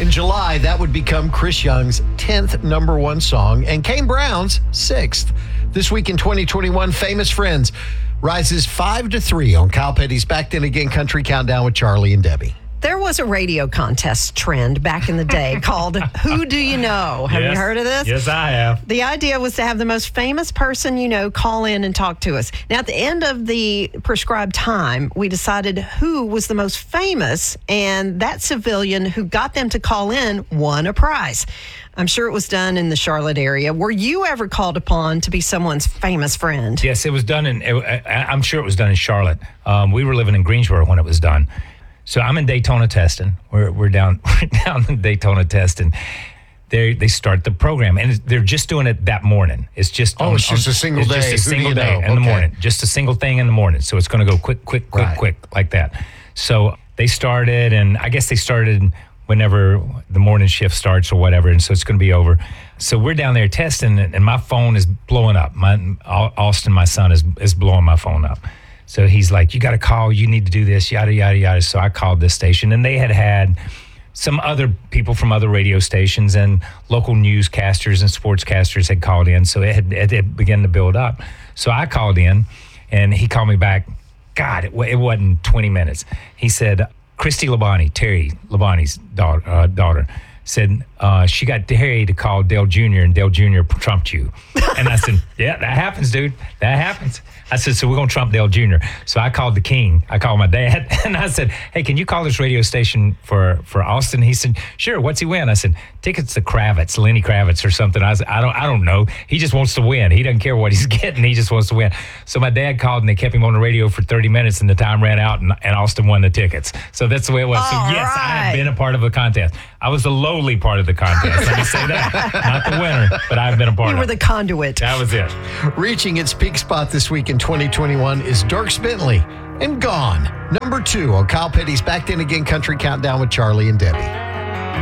In July, that would become Chris Young's 10th number one song and Kane Brown's 6th. This week in 2021, Famous Friends rises 5-3 on Kyle Petty's Back Then Again Country Countdown with Charlie and Debbie. There was a radio contest trend back in the day called Who Do You Know? Have you heard of this? Yes, I have. The idea was to have the most famous person you know call in and talk to us. Now, at the end of the prescribed time, we decided who was the most famous, and that civilian who got them to call in won a prize. I'm sure it was done in the Charlotte area. Were you ever called upon to be someone's famous friend? Yes, it was done I'm sure it was done in Charlotte. We were living in Greensboro when it was done. So I'm in Daytona testing. We're down in Daytona testing. They start the program, and they're just doing it that morning. It's just it's just a single day. Just a single day in the morning. Just a single thing in the morning. So it's going to go quick like that. So they started, and I guess they started whenever the morning shift starts or whatever, and so it's going to be over. So we're down there testing, and my phone is blowing up. Austin, my son, is blowing my phone up. So he's like, you got to call, you need to do this, yada, yada, yada. So I called this station, and they had some other people from other radio stations, and local newscasters and sportscasters had called in. So it began to build up. So I called in, and he called me back. God, it wasn't 20 minutes. He said, Christy Labonte, Terry Labonte's daughter, said she got Terry to call Dale Jr., and Dale Jr. trumped you. And I said, yeah, that happens, dude. That happens. I said, so we're going to trump Dale Jr. So I called the king. I called my dad, and I said, hey, can you call this radio station for Austin? He said, sure. What's he win? I said, tickets to Kravitz, Lenny Kravitz or something. I said, I don't know. He just wants to win. He doesn't care what he's getting. He just wants to win. So my dad called, and they kept him on the radio for 30 minutes, and the time ran out, and Austin won the tickets. So that's the way it was. All so yes, right. I have been a part of a contest. I was the lowly part of the contest. Let me say that. Not the winner, but I've been a part of it. You were the conduit. That was it. Reaching its peak spot this week in 2021 is Dierks Bentley and Gone. Number 2 on Kyle Petty's Back Then Again Country Countdown with Charlie and Debbie.